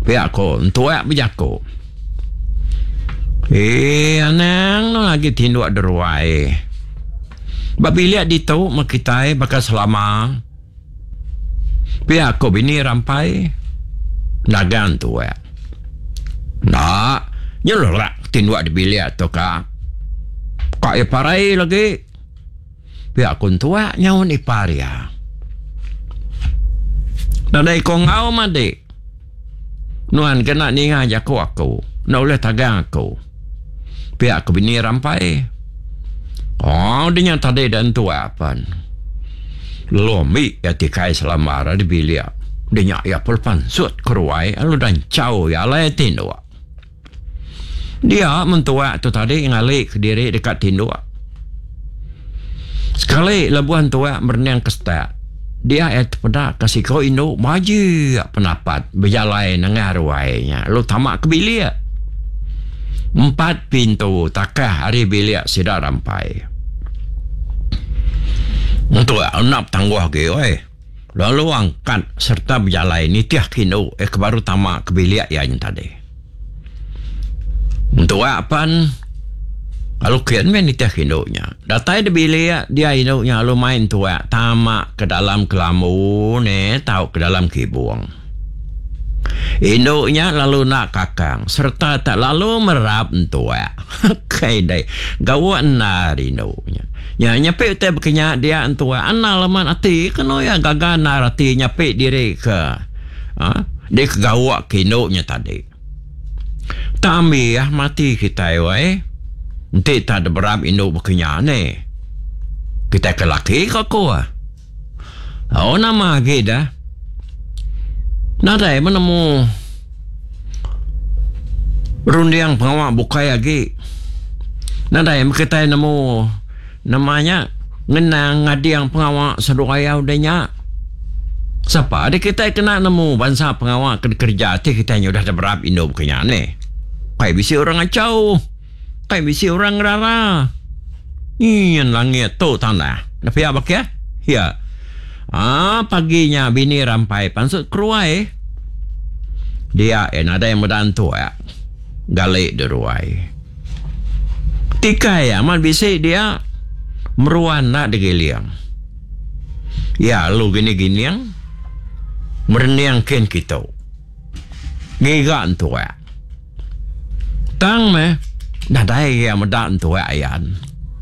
Pihak ko, tua berjaku. Anang no lagi tinduk deruai. Babi lihat di tau makitai bakal selama. Pihak ko bini rampai. Nagan tua. Nak, nyelorak tinduk di bilik tu kak. Kak iparai lagi. Pihak ko tua nyawan iparia. Nadai ko ngau madik. Nuan kena ninga jaku aku. Na oleh tagang aku. Pihak aku bini rampai. Oh, dia yang tadi dan tua apa. Lomi ya tikai selamara di bilik. Dia ya pelpan sut keruai. Lalu dan caw ya lai tindua. Dia mentua tu tadi ngalik ke diri dekat tindua. Sekali labuan tua berniang kestat. Dia pada kasih kau induk maju pendapat berjalan dengan ruainya. Lu tamak ke bilik. 4 pintu takah hari bilik sudah rampai. Untuk nak tangguh ke lalu angkat serta berjalan ni tiap kinu baru tamak ke bilik yang tadi. Untuk apa? Kalau kian ni tiap kinunya. Datai di bilik dia induknya lalu main tua tamak ke dalam kelamu tahu ke dalam kibung. Induknya lalu nak kakang serta tak lalu merap tua. Kaidai gawan nari induknya. Ya nyapik te berkenyak dia tua anal leman ati kena ya gagan narati nyapik diri ke. Dia kegawak induknya tadi. Tami mati kita nanti tak ada berap induk berkenyak ni. Kita ke laki ke aku Oh nama lagi dah. Nadai menemu rundiang pengawak bukai lagi. Nadai kita nemu namanya ngenang ngadiang pengawak seduaya udahnya. Siapa? Ada kita kena nemu bangsa pengawak kerja ti kita udah ada berap induk berkenyak ni. Pai bisi orang acau. Pai bisi orang rara. Iyan langit tu tanah. Tapi apa kia? Ya. Paginya bini rampai pansut keruai. Dia ada yang mendantu galik deruai. Tikai amal bisi dia meruan nak digiliang. Ya lu gini-gini yang mereniang ken kita. Gigan tu Tang nadai yang mendan tu ayan.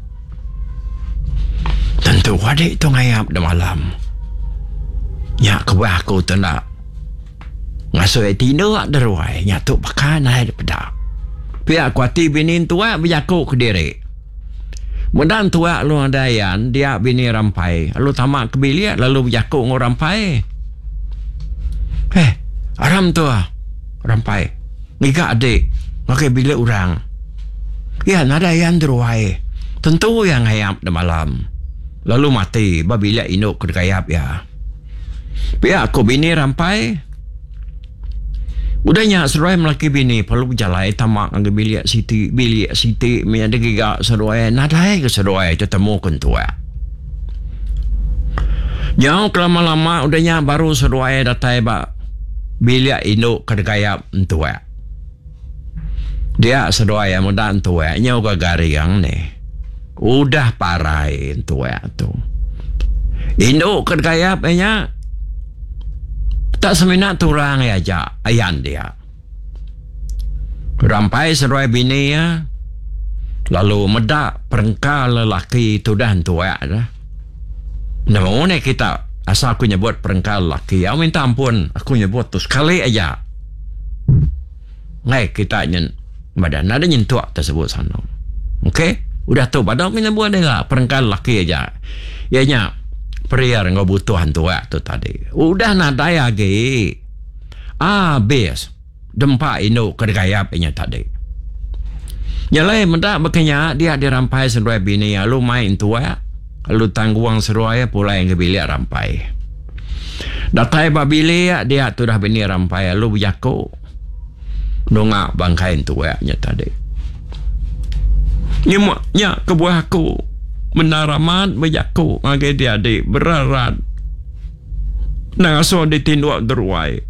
Tentu wadik tu ngayap di malam. Nya kebah aku tu nak ngasuh tindak deruai. Nya tu pakai naik daripada. Pihak kuati bini tua berjaku ke diri. Mendan tua lu adayan dia bini rampai. Lalu tamak ke bilik lalu berjaku ngor rampai. Aram tu rampai. Ngika adik. Makai bilik orang. Ya, nada yang deruai. Tentu yang ngayap di malam. Lalu mati. Babila induk kedekayap ya. Pihak aku bini rampai. Udahnya seruai melaki bini. Perlu berjalan tamak dengan bilik siti. Bilik siti. Ada gigak seruai. Nada ke seruai. Ketemu kentua. Jauh kelama-lama. Udahnya baru seruai datai bak. Bilik induk kedekayap entua. Dia sedua yang muda tua nyoga gariang ni. Udah parai tua tu. Induk kedekayap tak seminat turang aja ayan dia. Rampai sedua bini ya. Lalu medak perengkal lelaki tu dan tua dah. Namun kita asal aku nyebut perengkal lelaki. Aku minta ampun aku nyebut tu sekali aja. Ngai kita nyen badan ada nyentuak tersebut sana. Okey? Udah tu badan kita buat dia perengkal laki aja. Ianya pria yang butuhan tua tu tadi. Udah nadai lagi. Habis dempa induk kedekayap inya tadi. Nyalai mendak berkenyak dia dirampai seruai bini lalu main tua. Lalu tangguang seruai pula yang ke bilik rampai. Datai babili dia tu dah bini rampai lalu berjaku. Nongak bangkain tu nya tadi. Nya kebuah aku menaramat berjaku ngagai dia adik berarat. Nang aso ditinduk deruai.